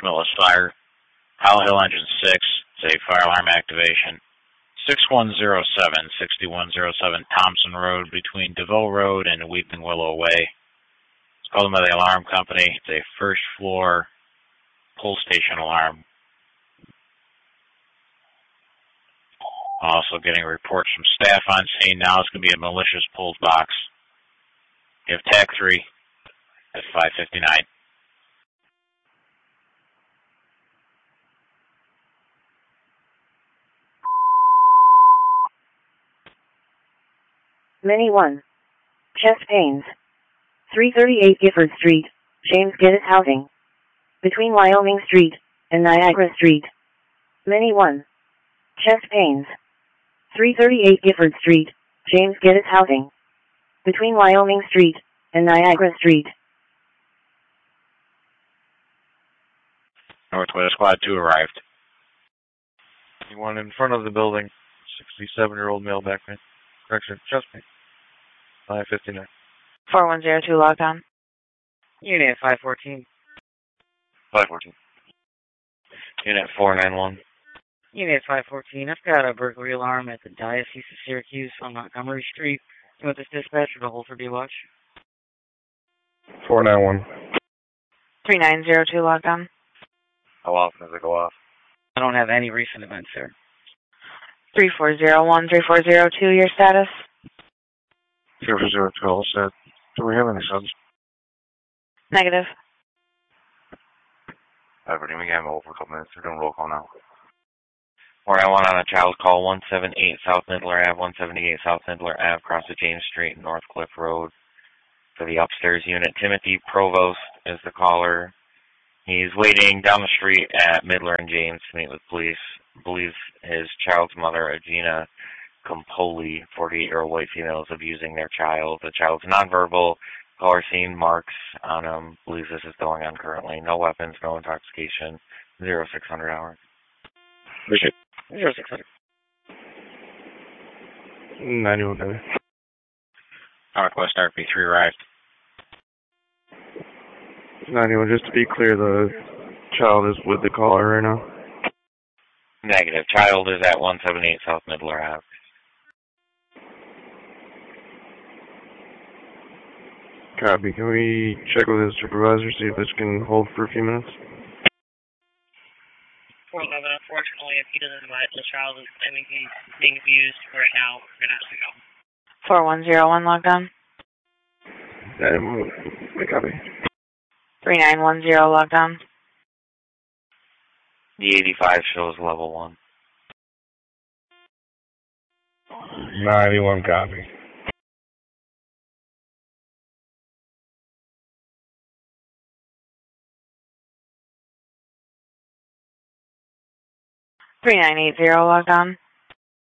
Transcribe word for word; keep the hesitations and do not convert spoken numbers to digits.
permitless fire. Howell Hill Engine six, it's a fire alarm activation. six one zero seven, six one zero seven Thompson Road between DeVoe Road and Weeping Willow Way. It's called by the alarm company. It's a first floor pull station alarm. Also getting reports from staff on scene now. It's going to be a malicious pulled box. You have TAC three at five fifty-nine. Many one. Chest pains. three thirty-eight Gifford Street, James Geddes Housing. Between Wyoming Street and Niagara Street. Many one. Chest pains. three thirty-eight Gifford Street, James Geddes Housing. Between Wyoming Street and Niagara Street. Northwest Squad two arrived. Anyone in front of the building, sixty-seven-year-old male backman. Correction, chest pain. five fifty-nine. four one zero two logged on. Unit five fourteen. five fourteen. Unit four nine one. Unit five fourteen. I've got a burglary alarm at the Diocese of Syracuse on Montgomery Street. You want this dispatcher to hold for B-Watch? four nine one. three nine zero two logged on. How often does it go off? I don't have any recent events, sir. three four zero one, three four zero two, your status? three four zero two, all set. Do we have any subs? Negative. Everybody, we have over a couple minutes. We're doing roll call now. four nine one on a child call, one seventy-eight South Midler Avenue, one seventy-eight South Midler Avenue, across the James Street, North Cliff Road. For the upstairs unit, Timothy Provost is the caller. He's waiting down the street at Midler and James to meet with police. Believes his child's mother, Agina Compoli, forty-eight-year-old white female, is abusing their child. The child's nonverbal. Caller seen marks on him. Believes this is going on currently. No weapons, no intoxication. Zero six hundred hours. Appreciate it. Zero six hundred. ninety-one, baby. Northwest R P three arrived. ninety-one, just to be clear, the child is with the caller right now. Negative. Child is at one seventy-eight South Midler Avenue. Copy. Can we check with his supervisor, see if this can hold for a few minutes? four eleven, unfortunately, if he doesn't let the child is I mean, he's being abused right now, we're going to have to go. four one zero one logged on. Um, copy. three nine one zero logged on. The eighty-five shows level one. ninety-one, copy. three nine eight zero logged on.